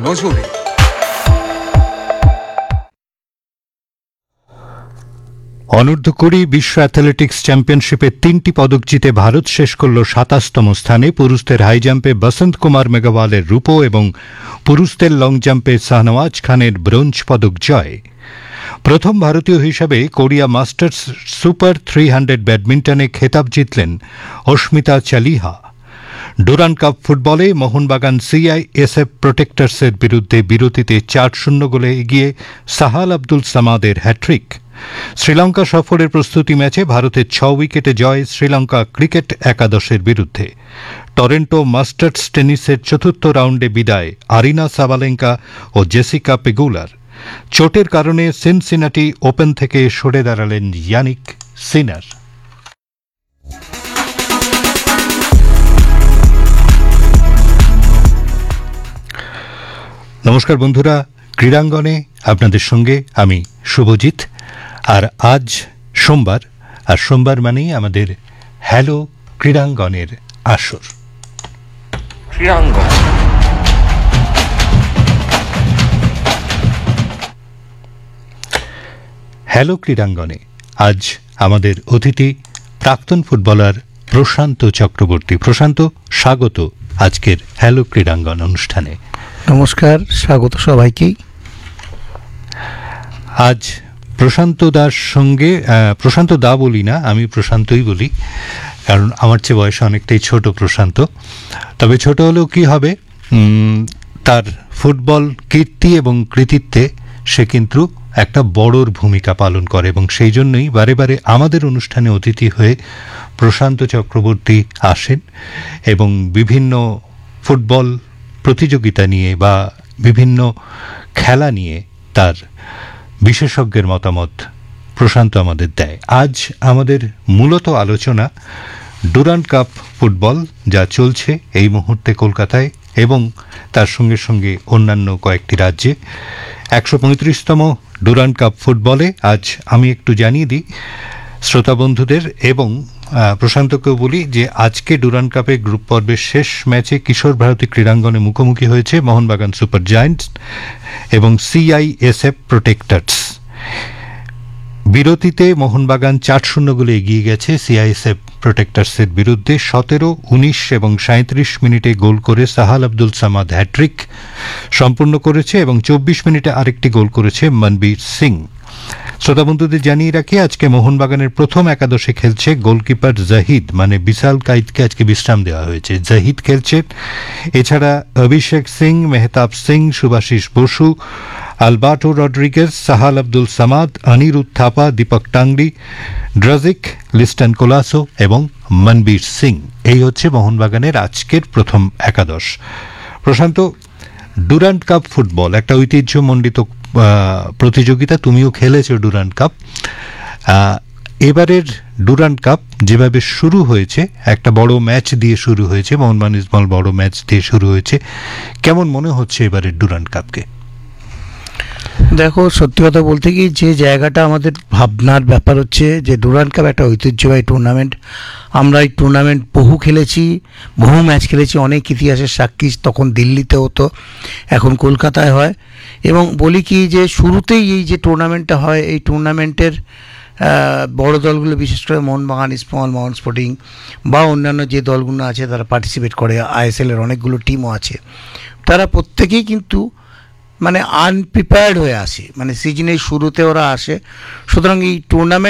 নজরে। অনূর্ধ্ব-20 বিশ্ব অ্যাথলেটিক্স চ্যাম্পিয়নশিপে 3টি পদক জিতে ভারত শেষ করল 27তম স্থানে। পুরুষদের হাই জাম্পে বসন্ত কুমার মেঘওয়ালের রূপো এবং পুরুষদের লং জাম্পে শাহনওয়াজ খানের ব্রোঞ্জ পদক জয়। প্রথম ভারতীয় হিসাবে কোরিয়া মাস্টার্স সুপার 300 ব্যাডমিন্টনে খেতাব জিতলেন অস্মিতা চালিহা। ডুরান্ড কাপ ফুটবলে মোহনবাগান সিআইএসএফ প্রোটেক্টার্সের বিরুদ্ধে বিরতিতে 4-0 গোলে এগিয়ে সাহাল আব্দুল সামাদের হ্যাট্রিক। শ্রীলঙ্কা সফরের প্রস্তুতি ম্যাচে ভারতের 6 উইকেটে জয় শ্রীলঙ্কা ক্রিকেট একাদশের বিরুদ্ধে। টরন্টো মাস্টার্স টেনিসের চতুর্থ রাউন্ডে বিদায় আরিনা সাবালেঙ্কা ও জেসিকা পেগুলার। চোটের কারণে সিনসিনাটি ওপেন থেকে সরে দাঁড়ালেন ইয়ানিক সিনার। নমস্কার বন্ধুরা, ক্রীড়াঙ্গনে আপনাদের সঙ্গে আমি শুভজিৎ। আর আজ সোমবার, আর সোমবার মানেই আমাদের হ্যালো ক্রীড়াঙ্গনের আসর। ক্রীড়াঙ্গন হ্যালো ক্রীড়াঙ্গনে আজ আমাদের অতিথি প্রাক্তন ফুটবলার প্রশান্ত চক্রবর্তী। প্রশান্ত, স্বাগত আজকের হ্যালো ক্রীড়াঙ্গন অনুষ্ঠানে। নমস্কার, স্বাগত সবাইকেই। আজ প্রশান্ত দার সঙ্গে, প্রশান্ত দা বলি না, আমি প্রশান্তই বলি, কারণ আমার চেয়ে বয়সে অনেকটাই ছোট প্রশান্ত। তবে ছোট হলেও কি হবে, তার ফুটবল কীর্তি এবং কৃতিত্বে সে কিন্তু একটা বড়র ভূমিকা পালন করে এবং সেই জন্যই বারে বারে আমাদের অনুষ্ঠানে অতিথি হয়ে প্রশান্ত চক্রবর্তী আসেন এবং বিভিন্ন ফুটবল প্রতিযোগিতা নিয়ে বা বিভিন্ন খেলা নিয়ে তার বিশেষজ্ঞের মতামত প্রশান্ত আমাদের দেয়। আজ আমাদের মূলত আলোচনা ডুরান্ড কাপ ফুটবল যা চলছে এই মুহূর্তে কলকাতায় এবং তার সঙ্গে সঙ্গে অন্যান্য কয়েকটি রাজ্যে। 135তম ডুরান্ড কাপ ফুটবলে আজ আমি একটু জানিয়ে দিই শ্রোতা বন্ধুদের এবং প্রশান্তকেও বলি যে আজকে ডুরান্ড কাপে গ্রুপ পর্বের শেষ ম্যাচে কিশোর ভারতী ক্রীড়াঙ্গনে মুখোমুখি হয়েছে মোহনবাগান সুপার জায়ান্টস এবং সিআইএসএফ প্রোটেক্টার্স। বিরতিতে মোহনবাগান 4-0 গোলে এগিয়ে গেছে সিআইএসএফ প্রোটেক্টার্সের বিরুদ্ধে। 17, 19 এবং 37 মিনিটে গোল করে সাহাল আব্দুল সামাদ হ্যাট্রিক সম্পূর্ণ করেছে এবং 24 মিনিটে আরেকটি গোল করেছে মনবীর সিং। শ্রোতাবন্ধুদের জানিয়ে রাখি আজকে মোহনবাগানের প্রথম একাদশে খেলছে গোলকিপার জাহিদ, মানে বিশাল কাইদকে আজকে বিশ্রাম দেওয়া হয়েছে। জাহিদ খেলছেন, এছাড়া অভিষেক Singh, Mehtab Singh, Subhasish Basu, Alberto Rodriguez, Sahal Abdul Samad, Aniruddha Thapa, Dipak tangri, ড্রাজিক, Liston Colaco এবং মনবীর সিং। এই হচ্ছে মোহনবাগানের আজকের প্রথম একাদশ। প্রশান্ত, ডুরান্ড কাপ ফুটবল একটা ঐতিহ্যমণ্ডিত প্রতিযোগিতা, তুমিও খেলেছো ডুরান্ড কাপ। এবারের ডুরান্ড কাপ যেভাবে শুরু হয়েছে, একটা বড় ম্যাচ দিয়ে শুরু হয়েছে, মোহনবাগান ইজমল বড় ম্যাচ দিয়ে শুরু হয়েছে, কেমন মনে হচ্ছে এবারের ডুরান্ড কাপকে? দেখো, সত্যি কথা বলতে কি, যে জায়গাটা আমাদের ভাবনার ব্যাপার হচ্ছে যে ডুরান্ড কাপ একটা ঐতিহ্যবাহী টুর্নামেন্ট। আমরা এই টুর্নামেন্ট বহু খেলেছি, বহু ম্যাচ খেলেছি, অনেক ইতিহাসের সাক্ষী। তখন দিল্লিতে হতো, এখন কলকাতায় হয়। এবং বলি কি যে শুরুতেই এই যে টুর্নামেন্টটা হয়, এই টুর্নামেন্টের বড় দলগুলো, বিশেষ করে মোহনবাগান, ইস্টবেঙ্গল, মোহন স্পোর্টিং বা অন্যান্য যে দলগুলো আছে তারা পার্টিসিপেট করে, আইএসএলের অনেকগুলো টিমও আছে, তারা প্রত্যেকেই কিন্তু মানে আনপ্রিপেয়ার্ড হয়ে আসে, মানে সিজনের শুরুতে ওরা আসে। সুতরাং এই টুর্নামেন্ট